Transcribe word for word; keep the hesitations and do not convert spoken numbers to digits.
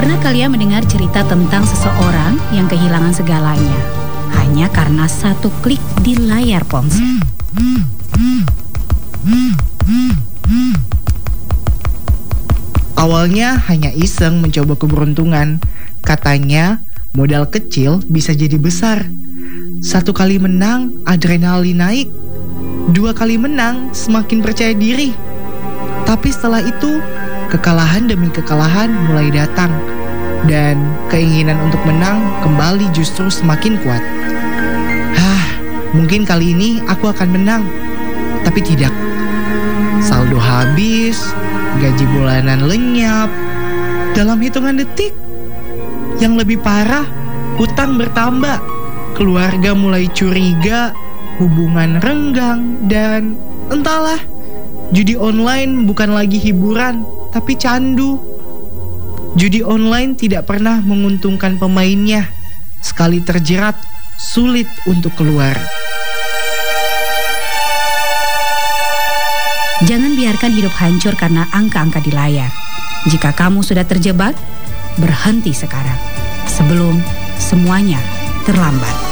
Pernah kalian mendengar cerita tentang seseorang yang kehilangan segalanya hanya karena satu klik di layar ponsel? Awalnya hanya iseng mencoba keberuntungan. Katanya modal kecil bisa jadi besar. Satu kali menang, adrenalin naik. Dua kali menang, semakin percaya diri. Tapi setelah itu, kekalahan demi kekalahan mulai datang. Dan keinginan untuk menang kembali justru semakin kuat. Hah, mungkin kali ini aku akan menang. Tapi tidak. Saldo habis, gaji bulanan lenyap dalam hitungan detik. Yang lebih parah, hutang bertambah, keluarga mulai curiga, hubungan renggang, dan entahlah, judi online bukan lagi hiburan, tapi candu. Judi online tidak pernah menguntungkan pemainnya. Sekali terjerat, sulit untuk keluar. Jangan biarkan hidup hancur karena angka-angka di layar. Jika kamu sudah terjebak, berhenti sekarang sebelum semuanya terlambat.